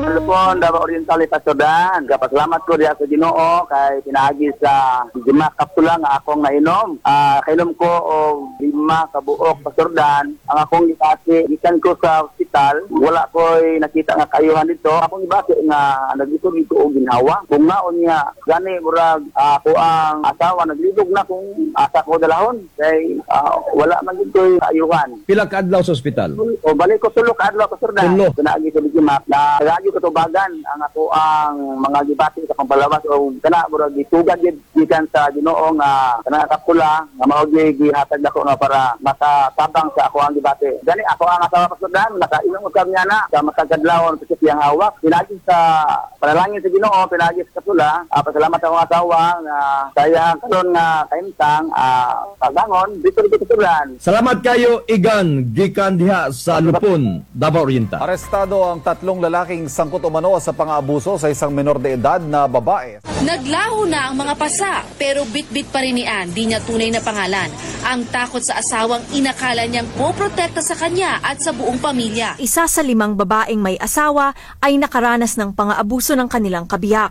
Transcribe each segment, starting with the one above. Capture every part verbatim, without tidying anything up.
Lupon, Davao Oriental, Pasodan. Kapasalamat ko diya sa Ginoo kay pinaagi sa lima kapsula nga akong nainom. Uh, kainom ko o lima kabuok Pasodan. Ang akong gibati, gikan ko sa ospital, wala ko'y nakita nga kayuhan dito. Akong gibati nga naglibog ito o ginhawa. Kung naon niya, gani murag uh, ako ang asawa, naglibog na kung asa ko dalahon. Kay uh, wala man dito'y kayuhan. Pila ka adlaw sa ospital? O balik ko tulo ka adlaw Pasodan. Tulo. Pinaagi ko ligimak na lagi ko tubagan ang ako ang mga gibati sa pampalabas o kana murag gitugad gid gikan sa Ginoo nga kana kapula nga mao gyud gihatag nako nga para makatabang sa ako ang gibati. Gani ako ang asawa Pasodan, nakainom ko kami na sa makakadlawon sa siyang hawak. Pinagi sa panalangin sa Ginoo, pinagi sa kapula. Uh, pasalamat ako asawa nga kaya karon nga kaimtang uh, pagangon dito dito Pasodan. Salamat kayo Igan gikan diha sa Lupon, Davao Oriental. Arestado ang tatlong lalaking sangkot umano sa pang-aabuso sa isang menor de edad na babae. Naglaho na ang mga pasa pero bit-bit pa rin ni Ann, di niya tunay na pangalan. Ang takot sa asawang inakala niyang poprotekta sa kanya at sa buong pamilya. Isa sa limang babaeng may asawa ay nakaranas ng pang-aabuso ng kanilang kabiyak.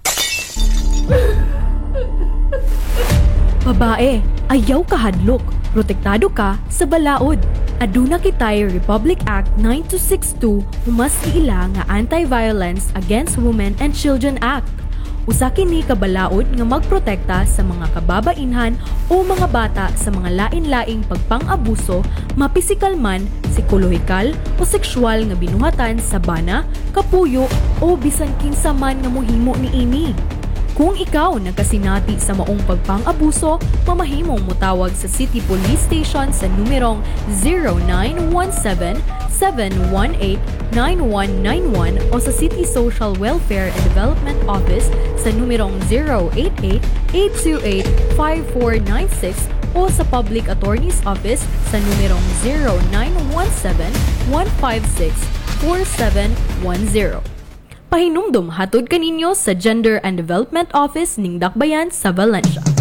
Babae, ayaw ka hadlok. Protektado ka sa balaod. Aduna kitay Republic Act nine two six two humas ila nga Anti-Violence Against Women and Children Act. Usa kini kabalaod nga magprotekta sa mga kababainhan o mga bata sa mga lain-laing pagpang-abuso, mapisikal man, psikolohikal o sexual nga binuhatan sa bana, kapuyo o bisan kinsa man nga mohimo niini. Kung ikaw nagkasinati sa maong pagpang-abuso, mamahimong mutawag sa City Police Station sa numerong zero nine one seven, seven one eight, nine one nine one o sa City Social Welfare and Development Office sa numerong zero eight eight, eight two eight, five four nine six o sa Public Attorney's Office sa numerong zero nine one seven, one five six, four seven one zero. Pahinumdum hatod kaninyo sa Gender and Development Office ning Dakbayan sa Valencia.